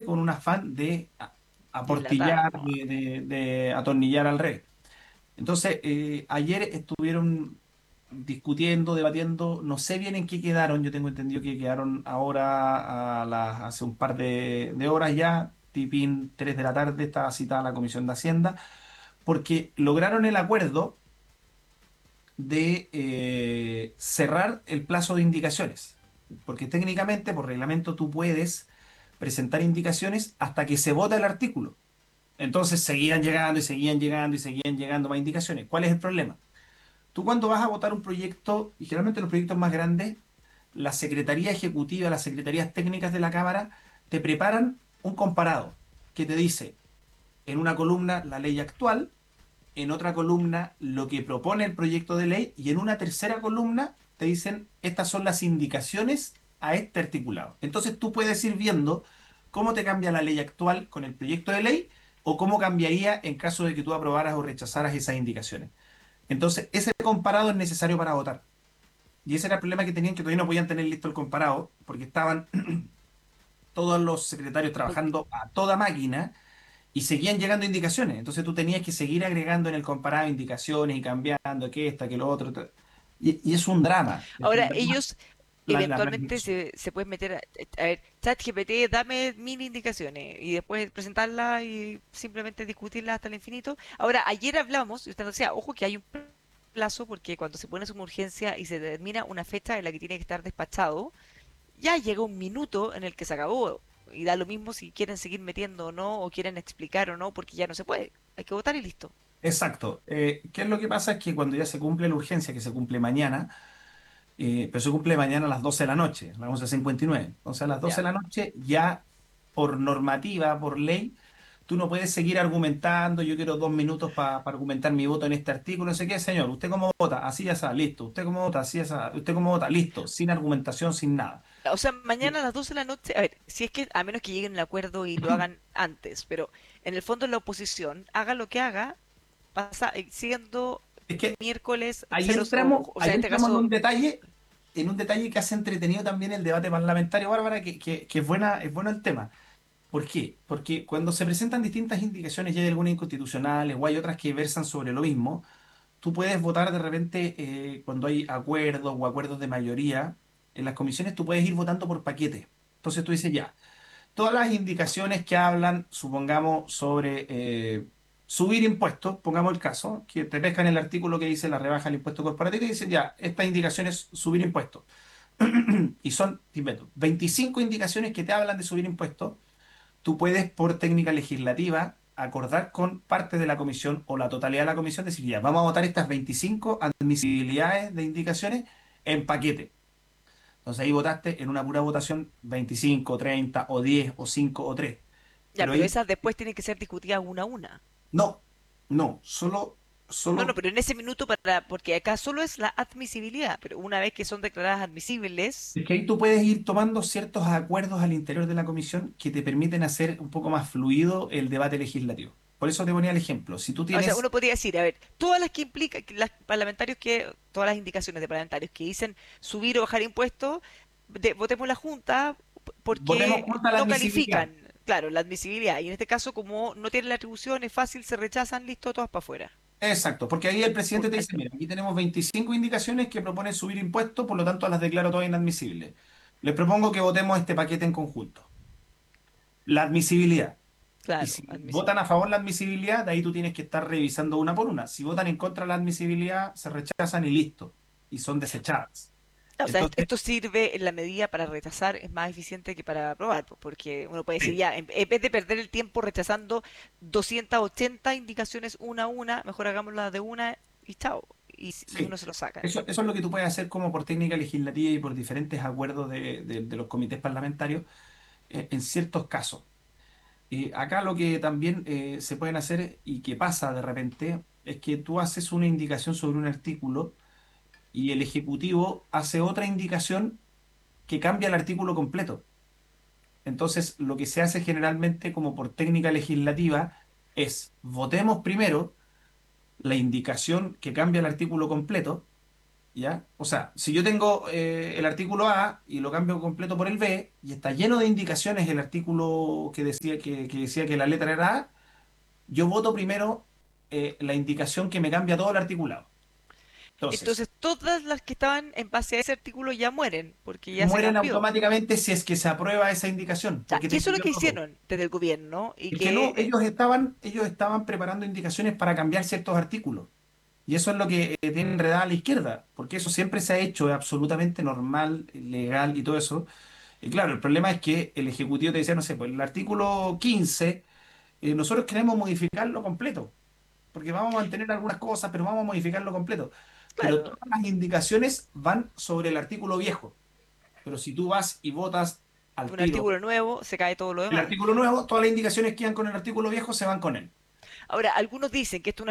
con un afán de Dilatar, aportillar, ¿no? de atornillar al revés. Entonces, ayer estuvieron discutiendo, debatiendo, no sé bien en qué quedaron, yo tengo entendido que quedaron ahora hace un par de horas ya, tipín 3 de la tarde, estaba citada la Comisión de Hacienda, porque lograron el acuerdo de cerrar el plazo de indicaciones, porque técnicamente, por reglamento, tú puedes presentar indicaciones hasta que se vota el artículo. Entonces seguían llegando y seguían llegando y seguían llegando más indicaciones. ¿Cuál es el problema? Tú cuando vas a votar un proyecto, y generalmente los proyectos más grandes, la Secretaría Ejecutiva, las Secretarías Técnicas de la Cámara, te preparan un comparado que te dice en una columna la ley actual, en otra columna lo que propone el proyecto de ley y en una tercera columna te dicen estas son las indicaciones a este articulado. Entonces tú puedes ir viendo cómo te cambia la ley actual con el proyecto de ley o cómo cambiaría en caso de que tú aprobaras o rechazaras esas indicaciones. Entonces, ese comparado es necesario para votar. Y ese era el problema que tenían, que todavía no podían tener listo el comparado, porque estaban todos los secretarios Porque, trabajando a toda máquina y seguían llegando indicaciones. Entonces tú tenías que seguir agregando en el comparado indicaciones y cambiando que esta, que lo otro. Y es un drama. Es un ahora, drama ellos la eventualmente planificación. se pueden meter a ver, ChatGPT, dame 1000 indicaciones y después presentarlas y simplemente discutirlas hasta el infinito. Ahora, ayer hablamos, y usted nos decía, ojo que hay un plazo porque cuando se pone una urgencia y se determina una fecha en la que tiene que estar despachado, ya llega un minuto en el que se acabó. Y da lo mismo si quieren seguir metiendo o no, o quieren explicar o no, porque ya no se puede. Hay que votar y listo. Exacto. ¿Qué es lo que pasa? Es que cuando ya se cumple la urgencia, que se cumple mañana, pero se cumple mañana a las 12 de la noche, las 11:59. Entonces, a las 12 Ya. de la noche, ya por normativa, por ley, tú no puedes seguir argumentando. Yo quiero 2 minutos para argumentar mi voto en este artículo. No sé qué, señor. ¿Usted cómo vota? Así ya está, listo. ¿Usted cómo vota? Así ya está. ¿Usted cómo vota? Listo. Sin argumentación, sin nada. O sea, mañana Sí. a las 12 de la noche, a ver, si es que, a menos que lleguen a un acuerdo y lo hagan antes, pero en el fondo la oposición, haga lo que haga, pasa siendo Es que miércoles ceros, o ahí sea, en este entramos caso, en un detalle que hace entretenido también el debate parlamentario, Bárbara, que es bueno el tema. ¿Por qué? Porque cuando se presentan distintas indicaciones, y hay algunas inconstitucionales o hay otras que versan sobre lo mismo, tú puedes votar de repente cuando hay acuerdos o acuerdos de mayoría. En las comisiones tú puedes ir votando por paquete. Entonces tú dices ya, todas las indicaciones que hablan, supongamos, sobre subir impuestos, pongamos el caso, que te pescan el artículo que dice la rebaja del impuesto corporativo y dicen ya, esta indicación es subir impuestos. Y son, te invento, 25 indicaciones que te hablan de subir impuestos. Tú puedes, por técnica legislativa, acordar con parte de la comisión o la totalidad de la comisión, decir, ya, vamos a votar estas 25 admisibilidades de indicaciones en paquete. Entonces ahí votaste en una pura votación 25, 30 o 10 o 5 o 3. ya, Pero pero ahí, esas después tienen que ser discutidas una a una. no, no, solo, No, no, solo, pero en ese minuto porque acá solo es la admisibilidad, pero una vez que son declaradas admisibles, es que ahí tú puedes ir tomando ciertos acuerdos al interior de la comisión que te permiten hacer un poco más fluido el debate legislativo. Por eso te ponía el ejemplo. Si tú o sea, tienes uno podría decir, a ver, todas las que implican, las parlamentarios todas las indicaciones de parlamentarios que dicen subir o bajar impuestos, votemos la Junta votemos porque contra la no admisibilidad. califican, claro, la admisibilidad. Y en este caso, como no tienen la atribución, es fácil, se rechazan, listo, todas para afuera. Exacto, porque ahí el presidente te dice, Alto. mira, aquí tenemos 25 indicaciones que proponen subir impuestos, por lo tanto las declaro todas inadmisibles. Les propongo que votemos este paquete en conjunto. La admisibilidad. Y Claro, si votan a admisibilidad. favor la admisibilidad, de ahí tú tienes que estar revisando una por una. Si votan en contra de la admisibilidad, se rechazan y listo. Y son desechadas. O sea, Entonces, esto sirve en la medida para rechazar, es más eficiente que para aprobar, pues, porque uno puede decir, sí, ya, en vez de perder el tiempo rechazando 280 indicaciones una a una, mejor hagámosla de una y chao. Y sí. uno se lo saca. Eso es lo que tú puedes hacer como por técnica legislativa y por diferentes acuerdos de los comités parlamentarios en ciertos casos. Acá lo que también se pueden hacer y que pasa de repente es que tú haces una indicación sobre un artículo y el ejecutivo hace otra indicación que cambia el artículo completo. Entonces, lo que se hace generalmente como por técnica legislativa es votemos primero la indicación que cambia el artículo completo ¿ya? O sea, si yo tengo el artículo A y lo cambio completo por el B y está lleno de indicaciones el artículo que decía que la letra era A, yo voto primero la indicación que me cambia todo el articulado. Entonces, Entonces todas las que estaban en base a ese artículo ya mueren, porque ya se mueren cambió. automáticamente si es que se aprueba esa indicación, Ya, porque y te eso es lo cambió que todo. hicieron desde el gobierno y Es que que no, ellos estaban preparando indicaciones para cambiar ciertos artículos. Y eso es lo que tiene enredada a la izquierda, porque eso siempre se ha hecho, es absolutamente normal, legal y todo eso. Y claro, el problema es que el Ejecutivo te decía, no sé, pues el artículo 15, nosotros queremos modificarlo completo, porque vamos a mantener algunas cosas, pero vamos a modificarlo completo. Pero claro, todas las indicaciones van sobre el artículo viejo. Pero si tú vas y votas al un tiro artículo nuevo se cae todo lo el demás. artículo nuevo, todas las indicaciones que iban con el artículo viejo se van con él. Ahora, algunos dicen que esto es una